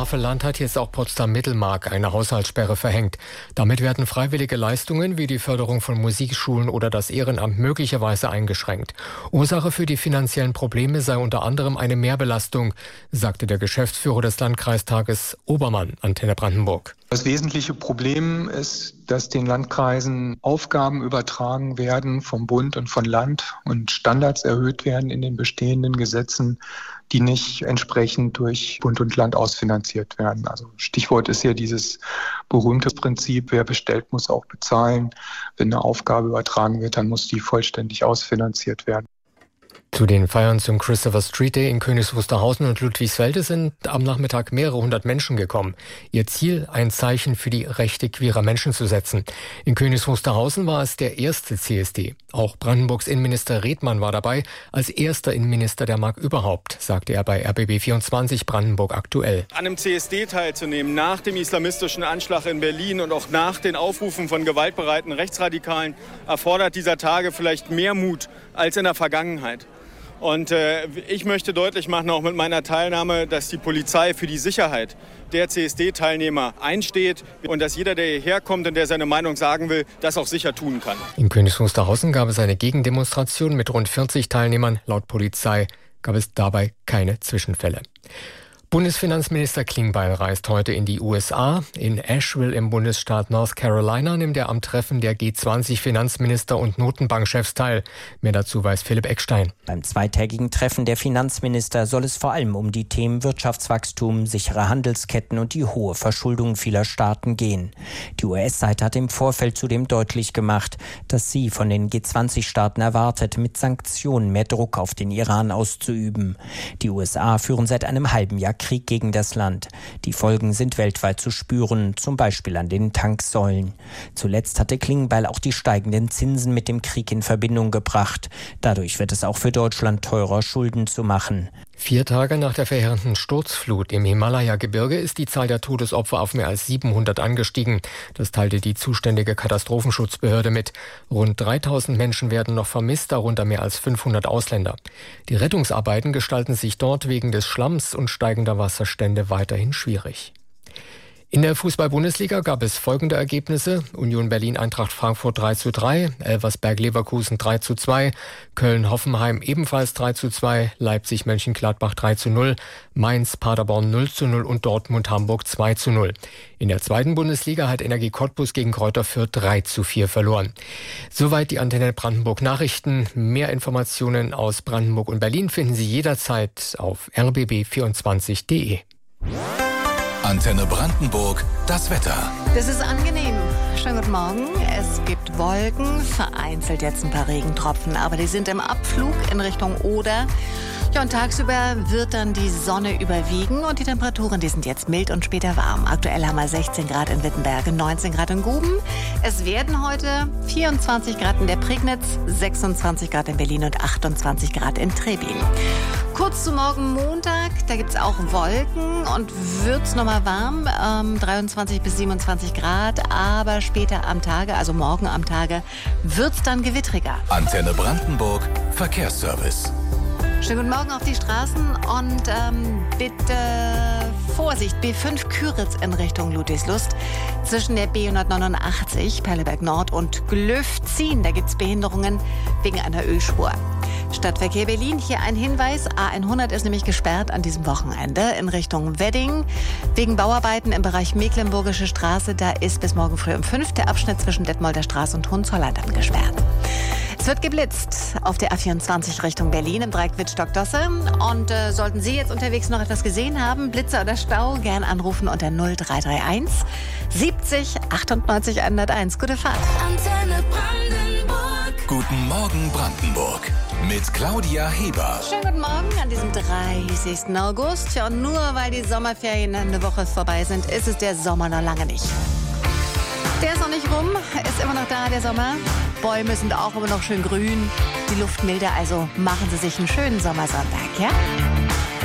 Havelland hat jetzt auch Potsdam-Mittelmark eine Haushaltssperre verhängt. Damit werden freiwillige Leistungen wie die Förderung von Musikschulen oder das Ehrenamt möglicherweise eingeschränkt. Ursache für die finanziellen Probleme sei unter anderem eine Mehrbelastung, sagte der Geschäftsführer des Landkreistages Obermann, Antenne Brandenburg. Das wesentliche Problem ist, dass den Landkreisen Aufgaben übertragen werden vom Bund und von Land und Standards erhöht werden in den bestehenden Gesetzen, die nicht entsprechend durch Bund und Land ausfinanziert werden. Also Stichwort ist ja dieses berühmte Prinzip, wer bestellt, muss auch bezahlen. Wenn eine Aufgabe übertragen wird, dann muss die vollständig ausfinanziert werden. Zu den Feiern zum Christopher Street Day in Königs Wusterhausen und Ludwigsfelde sind am Nachmittag mehrere hundert Menschen gekommen. Ihr Ziel, ein Zeichen für die Rechte queerer Menschen zu setzen. In Königs Wusterhausen war es der erste CSD. Auch Brandenburgs Innenminister Redmann war dabei, als erster Innenminister der Mark überhaupt, sagte er bei RBB24 Brandenburg aktuell. An einem CSD teilzunehmen, nach dem islamistischen Anschlag in Berlin und auch nach den Aufrufen von gewaltbereiten Rechtsradikalen, erfordert dieser Tage vielleicht mehr Mut als in der Vergangenheit. Und ich möchte deutlich machen, auch mit meiner Teilnahme, dass die Polizei für die Sicherheit der CSD-Teilnehmer einsteht und dass jeder, der hierher kommt und der seine Meinung sagen will, das auch sicher tun kann. In Königs Wusterhausen gab es eine Gegendemonstration mit rund 40 Teilnehmern. Laut Polizei gab es dabei keine Zwischenfälle. Bundesfinanzminister Klingbeil reist heute in die USA. In Asheville im Bundesstaat North Carolina nimmt er am Treffen der G20-Finanzminister und Notenbankchefs teil. Mehr dazu weiß Philipp Eckstein. Beim zweitägigen Treffen der Finanzminister soll es vor allem um die Themen Wirtschaftswachstum, sichere Handelsketten und die hohe Verschuldung vieler Staaten gehen. Die US-Seite hat im Vorfeld zudem deutlich gemacht, dass sie von den G20-Staaten erwartet, mit Sanktionen mehr Druck auf den Iran auszuüben. Die USA führen seit einem halben Jahr Krieg gegen das Land. Die Folgen sind weltweit zu spüren, zum Beispiel an den Tanksäulen. Zuletzt hatte Klingbeil auch die steigenden Zinsen mit dem Krieg in Verbindung gebracht. Dadurch wird es auch für Deutschland teurer, Schulden zu machen. 4 Tage nach der verheerenden Sturzflut im Himalaya-Gebirge ist die Zahl der Todesopfer auf mehr als 700 angestiegen. Das teilte die zuständige Katastrophenschutzbehörde mit. Rund 3000 Menschen werden noch vermisst, darunter mehr als 500 Ausländer. Die Rettungsarbeiten gestalten sich dort wegen des Schlamms und steigender Wasserstände weiterhin schwierig. In der Fußball-Bundesliga gab es folgende Ergebnisse: Union Berlin-Eintracht Frankfurt 3:3, Elversberg-Leverkusen 3:2, Köln-Hoffenheim ebenfalls 3:2, Leipzig-Mönchengladbach 3:0, Mainz-Paderborn 0:0 und Dortmund-Hamburg 2:0. In der zweiten Bundesliga hat Energie Cottbus gegen Greuther Fürth 3:4 verloren. Soweit die Antenne Brandenburg Nachrichten. Mehr Informationen aus Brandenburg und Berlin finden Sie jederzeit auf rbb24.de. Antenne Brandenburg, das Wetter. Das ist angenehm. Schönen guten Morgen. Es gibt Wolken, vereinzelt jetzt ein paar Regentropfen, aber die sind im Abflug in Richtung Oder. Ja, und tagsüber wird dann die Sonne überwiegen und die Temperaturen, die sind jetzt mild und später warm. Aktuell haben wir 16 Grad in Wittenberg, 19 Grad in Guben. Es werden heute 24 Grad in der Prignitz, 26 Grad in Berlin und 28 Grad in Trebin. Kurz zu morgen Montag, da gibt es auch Wolken und wird es nochmal warm, 23 bis 27 Grad, aber später am Tage, also morgen am Tage, wird es dann gewittriger. Antenne Brandenburg, Verkehrsservice. Schönen guten Morgen auf die Straßen und bitte Vorsicht, B5 Küritz in Richtung Ludwigslust. Zwischen der B189, Perleberg Nord und Glöfzin, da gibt es Behinderungen wegen einer Ölspur. Stadtverkehr Berlin, hier ein Hinweis, A100 ist nämlich gesperrt an diesem Wochenende in Richtung Wedding. Wegen Bauarbeiten im Bereich Mecklenburgische Straße, da ist bis morgen früh um 5 der Abschnitt zwischen Detmolder Straße und Hohenzollern dann gesperrt. Es wird geblitzt auf der A24 Richtung Berlin im Dreieck Wittstock-Dosse. Und sollten Sie jetzt unterwegs noch etwas gesehen haben, Blitzer oder Stau, gern anrufen unter 0331 70 98 101. Gute Fahrt. Antenne Brandenburg. Guten Morgen Brandenburg. Mit Claudia Heber. Schönen guten Morgen an diesem 30. August. Ja, und nur weil die Sommerferien eine Woche vorbei sind, ist es der Sommer noch lange nicht. Der ist noch nicht rum, ist immer noch da, der Sommer. Bäume sind auch immer noch schön grün. Die Luft milder, also machen Sie sich einen schönen Sommersonntag, ja?